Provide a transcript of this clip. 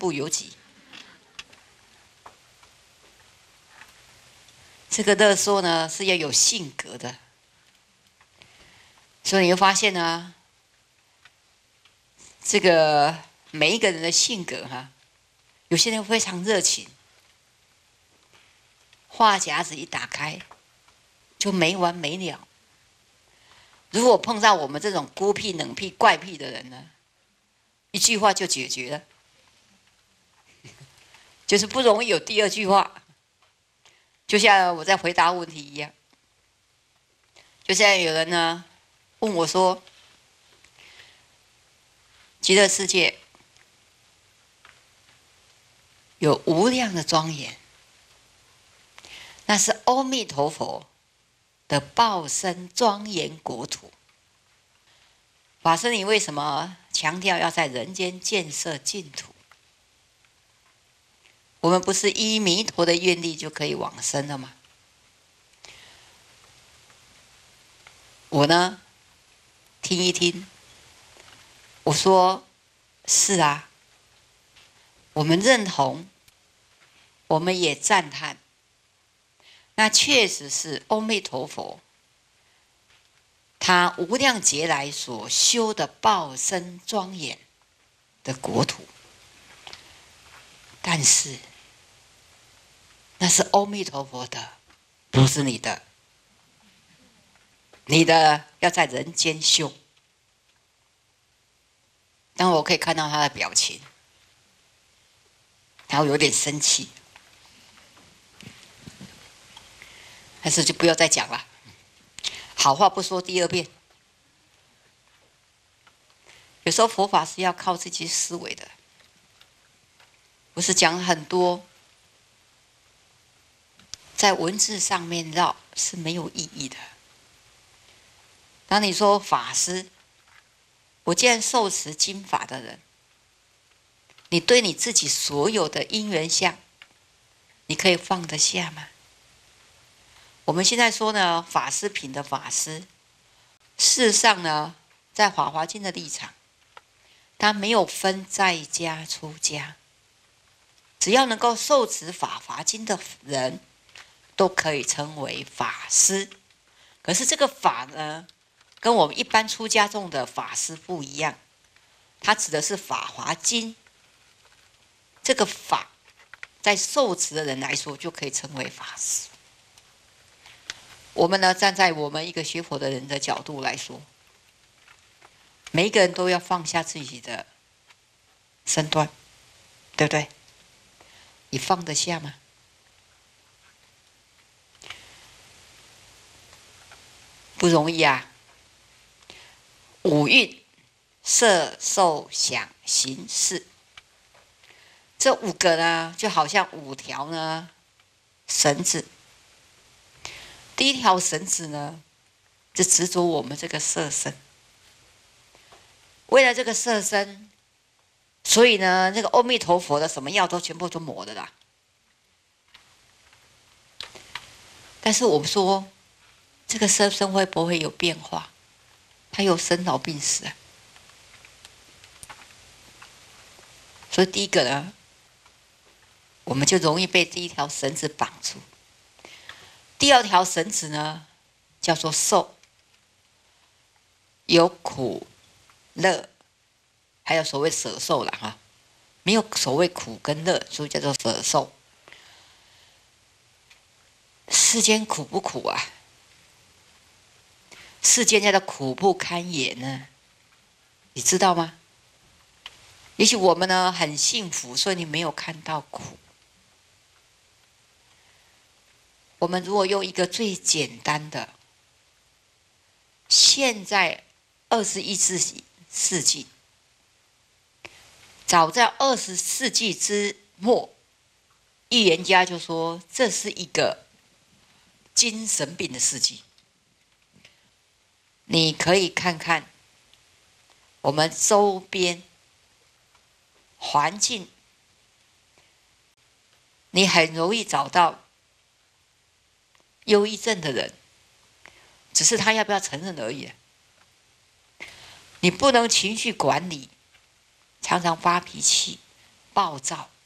部有几。这个乐说呢是要有性格的，所以你会发现呢，这个每一个人的性格有些人非常热情，话匣子一打开就没完没了。如果碰到我们这种孤僻、冷僻、怪癖的人呢，一句话就解决了，就是不容易有第二句话。就像我在回答问题一样，就像有人呢问我说，极乐世界有无量的庄严，那是阿弥陀佛的报身庄严国土。法师，你为什么强调要在人间建设净土？我们不是依弥陀的愿力就可以往生了吗？我呢，听一听，我说是啊，我们认同，我们也赞叹，那确实是阿弥陀佛他无量劫来所修的报身庄严的国土，但是那是阿弥陀佛的，不是你的。你的要在人间修。但我可以看到他的表情，然后有点生气，但是就不要再讲了，好话不说第二遍。有时候佛法是要靠自己思维的，不是讲很多在文字上面绕是没有意义的。当你说法师，我既然受持经法的人，你对你自己所有的因缘相，你可以放得下吗？我们现在说呢，法师品的法师，事实上呢，在《法华经》的立场，他没有分在家出家，只要能够受持《法华经》的人，都可以称为法师。可是这个法呢，跟我们一般出家众的法师不一样，它指的是《法华经》这个法，在受持的人来说，就可以称为法师。我们呢，站在我们一个学佛的人的角度来说，每一个人都要放下自己的身段，对不对？你放得下吗？不容易啊！五蕴、色、受、想、行、识，这五个呢，就好像五条呢绳子。第一条绳子呢，就执着我们这个色身。为了这个色身，所以呢，那个阿弥陀佛的什么药都全部都抹的啦。但是我们说，这个色身会不会有变化？它有生老病死啊。所以第一个呢，我们就容易被第一条绳子绑住。第二条绳子呢，叫做受，有苦、乐，还有所谓舍受了哈，没有所谓苦跟乐，所以叫做舍受。世间苦不苦啊？世间叫做苦不堪言呢，你知道吗？也许我们呢很幸福，所以你没有看到苦。我们如果用一个最简单的，现在21世纪，早在20世纪之末，预言家就说这是一个精神病的世纪。你可以看看我们周边环境，你很容易找到忧郁症的人，只是他要不要承认而已。你不能情绪管理，常常发脾气， 暴躁，